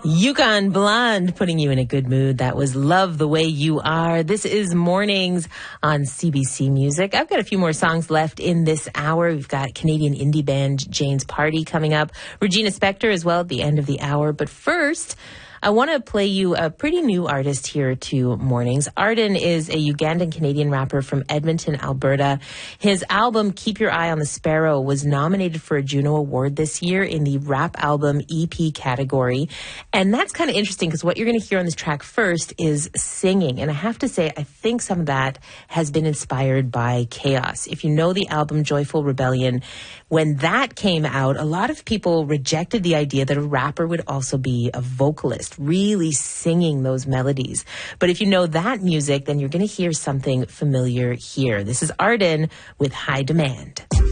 Yukon Blonde putting you in a good mood. That was Love the Way You Are. This is Mornings on CBC Music. I've got a few more songs left in this hour. We've got Canadian indie band Jane's Party coming up. Regina Spektor as well at the end of the hour. But first, I want to play you a pretty new artist here to Mornings. Arden is a Ugandan-Canadian rapper from Edmonton, Alberta. His album, Keep Your Eye on the Sparrow, was nominated for a Juno Award this year in the Rap Album EP category. And that's kind of interesting because what you're going to hear on this track first is singing. And I have to say, I think some of that has been inspired by Chaos. If you know the album Joyful Rebellion, when that came out, a lot of people rejected the idea that a rapper would also be a vocalist, really singing those melodies. But if you know that music, then you're going to hear something familiar here. This is Arden with High Demand.